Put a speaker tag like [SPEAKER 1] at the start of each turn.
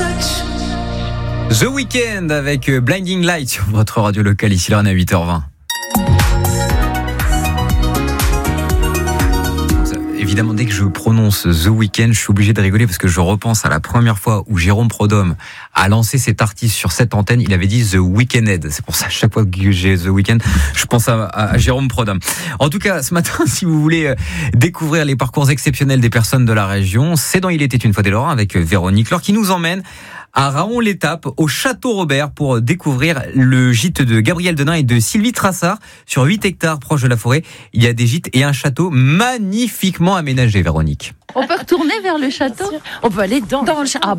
[SPEAKER 1] The Weeknd avec Blinding Light sur votre radio locale ici là à 8h20. Évidemment, dès que je prononce The Weeknd, je suis obligé de rigoler parce que je repense à la première fois où Jérôme Prodhomme a lancé cet artiste sur cette antenne. Il avait dit The Weeknded. C'est pour ça, à chaque fois que j'ai The Weeknd, je pense à Jérôme Prodhomme. En tout cas, ce matin, si vous voulez découvrir les parcours exceptionnels des personnes de la région, c'est dans Il était une fois des Lorrains avec Véronique Laure qui nous emmène à Raon-l'Étape, au Château Robert, pour découvrir le gîte de Gabriel Denain et de Sylvie Trassard. Sur 8 hectares proche de la forêt, il y a des gîtes et un château magnifiquement aménagé, Véronique.
[SPEAKER 2] On peut retourner vers le château ? On peut aller dans le château.